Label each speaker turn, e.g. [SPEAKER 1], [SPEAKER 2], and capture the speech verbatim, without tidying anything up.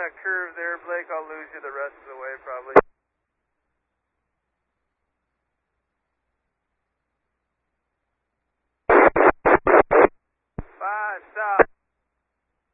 [SPEAKER 1] that curve there, Blake, I'll lose you the rest of the way probably. Five, stop.